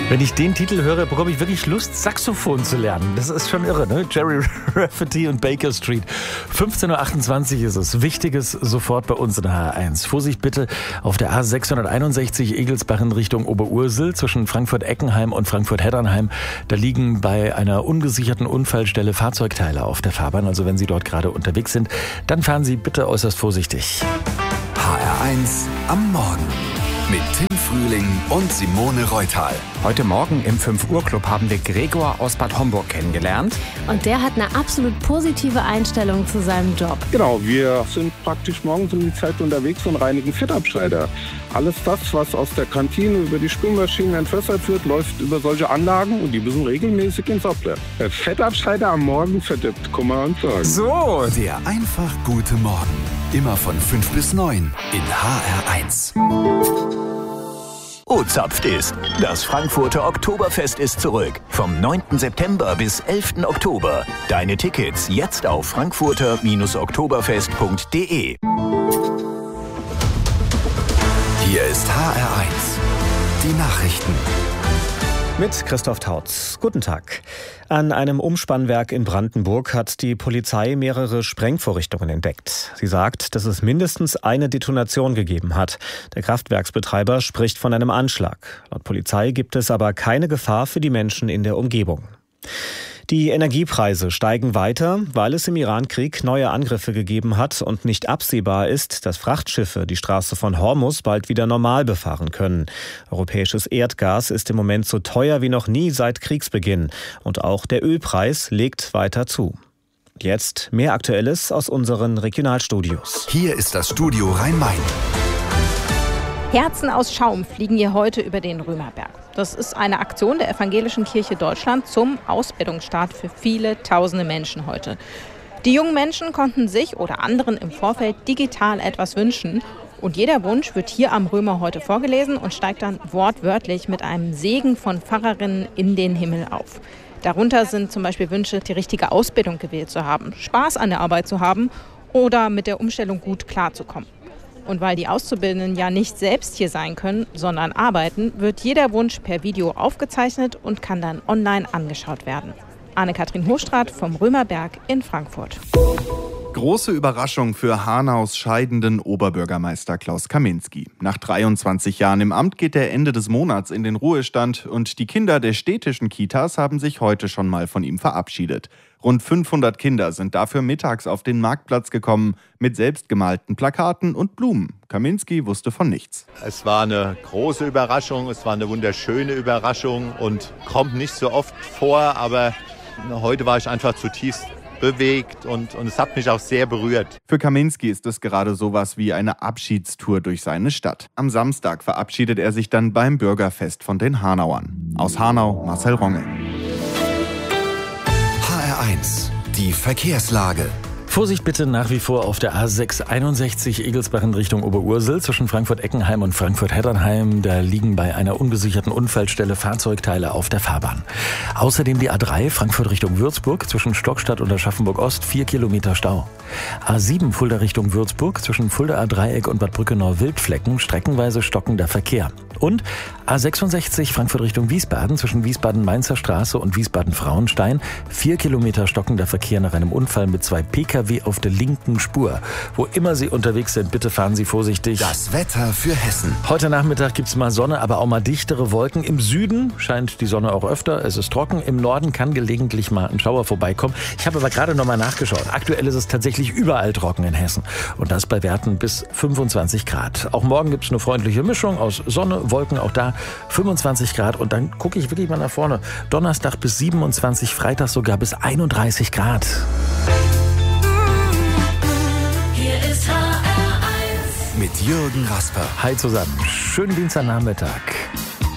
Wenn ich den Titel höre, bekomme ich wirklich Lust, Saxophon zu lernen. Das ist schon irre, ne? Jerry Rafferty und Baker Street. 15.28 Uhr ist es. Wichtiges sofort bei uns in der H1. Vorsicht bitte auf der A661 Egelsbach in Richtung Oberursel zwischen Frankfurt-Eckenheim und Frankfurt-Heddernheim. Da liegen bei einer ungesicherten Unfallstelle Fahrzeugteile auf der Fahrbahn. Also wenn Sie dort gerade unterwegs sind, dann fahren Sie bitte äußerst vorsichtig. HR1 am Morgen mit Tim Frühling und Simone Reutal. Heute Morgen im 5-Uhr-Club haben wir Gregor aus Bad Homburg kennengelernt. Und der hat eine absolut positive Einstellung zu seinem Job. Genau, wir sind praktisch morgens um die Zeit unterwegs und reinigen Fettabscheider. Alles das, was aus der Kantine über die Spülmaschinen entwässert wird, läuft über solche Anlagen und die müssen regelmäßig ins Ableer. Der Fettabscheider am Morgen verdirbt, kann man sagen. So, der einfach gute Morgen. Immer von 5 bis 9 in HR1. O-Zapft ist. Das Frankfurter Oktoberfest ist zurück. Vom 9. September bis 11. Oktober. Deine Tickets jetzt auf frankfurter-oktoberfest.de. Hier ist HR1. Die Nachrichten. Mit Christoph Tautz. Guten Tag. An einem Umspannwerk in Brandenburg hat die Polizei mehrere Sprengvorrichtungen entdeckt. Sie sagt, dass es mindestens eine Detonation gegeben hat. Der Kraftwerksbetreiber spricht von einem Anschlag. Laut Polizei gibt es aber keine Gefahr für die Menschen in der Umgebung. Die Energiepreise steigen weiter, weil es im Iran-Krieg neue Angriffe gegeben hat und nicht absehbar ist, dass Frachtschiffe die Straße von Hormuz bald wieder normal befahren können. Europäisches Erdgas ist im Moment so teuer wie noch nie seit Kriegsbeginn. Und auch der Ölpreis legt weiter zu. Jetzt mehr Aktuelles aus unseren Regionalstudios. Hier ist das Studio Rhein-Main. Herzen aus Schaum fliegen hier heute über den Römerberg. Das ist eine Aktion der Evangelischen Kirche Deutschland zum Ausbildungsstart für viele tausende Menschen heute. Die jungen Menschen konnten sich oder anderen im Vorfeld digital etwas wünschen. Und jeder Wunsch wird hier am Römer heute vorgelesen und steigt dann wortwörtlich mit einem Segen von Pfarrerinnen in den Himmel auf. Darunter sind zum Beispiel Wünsche, die richtige Ausbildung gewählt zu haben, Spaß an der Arbeit zu haben oder mit der Umstellung gut klarzukommen. Und weil die Auszubildenden ja nicht selbst hier sein können, sondern arbeiten, wird jeder Wunsch per Video aufgezeichnet und kann dann online angeschaut werden. Anne-Kathrin Hochstraat vom Römerberg in Frankfurt. Große Überraschung für Hanaus scheidenden Oberbürgermeister Klaus Kaminski. Nach 23 Jahren im Amt geht er Ende des Monats in den Ruhestand und die Kinder der städtischen Kitas haben sich heute schon mal von ihm verabschiedet. Rund 500 Kinder sind dafür mittags auf den Marktplatz gekommen mit selbstgemalten Plakaten und Blumen. Kaminski wusste von nichts. Es war eine große Überraschung, es war eine wunderschöne Überraschung und kommt nicht so oft vor, aber heute war ich einfach zutiefst bewegt und es hat mich auch sehr berührt. Für Kaminski ist es gerade sowas wie eine Abschiedstour durch seine Stadt. Am Samstag verabschiedet er sich dann beim Bürgerfest von den Hanauern. Aus Hanau, Marcel Ronge. HR1, die Verkehrslage. Vorsicht bitte nach wie vor auf der A661 Egelsbach in Richtung Oberursel zwischen Frankfurt-Eckenheim und Frankfurt-Heddernheim. Da liegen bei einer ungesicherten Unfallstelle Fahrzeugteile auf der Fahrbahn. Außerdem die A3 Frankfurt Richtung Würzburg zwischen Stockstadt und Aschaffenburg-Ost 4 Kilometer Stau. A7 Fulda Richtung Würzburg zwischen Fuldaer Dreieck und Bad Brückenau-Wildflecken streckenweise stockender Verkehr. Und A66 Frankfurt Richtung Wiesbaden zwischen Wiesbaden-Mainzer Straße und Wiesbaden-Frauenstein 4 Kilometer stockender Verkehr nach einem Unfall mit 2 Pkw auf der linken Spur. Wo immer Sie unterwegs sind, bitte fahren Sie vorsichtig. Das Wetter für Hessen. Heute Nachmittag gibt's mal Sonne, aber auch mal dichtere Wolken. Im Süden scheint die Sonne auch öfter. Es ist trocken. Im Norden kann gelegentlich mal ein Schauer vorbeikommen. Ich habe aber gerade noch mal nachgeschaut. Aktuell ist es tatsächlich überall trocken in Hessen. Und das bei Werten bis 25 Grad. Auch morgen gibt's eine freundliche Mischung aus Sonne, Wolken, auch da 25 Grad. Und dann gucke ich wirklich mal nach vorne. Donnerstag bis 27, Freitag sogar bis 31 Grad. Mit Jürgen Rasper. Hi zusammen. Schönen Dienstagnachmittag.